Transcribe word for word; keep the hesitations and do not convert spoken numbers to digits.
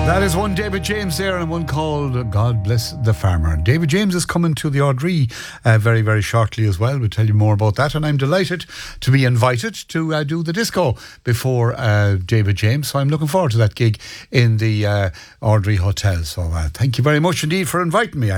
That is one David James there and one called God Bless the Farmer. David James is coming to the Ardree uh, very, very shortly as well. We'll tell you more about that, and I'm delighted to be invited to uh, do the disco before uh, David James. So I'm looking forward to that gig in the uh, Ardree Hotel. So uh, thank you very much indeed for inviting me.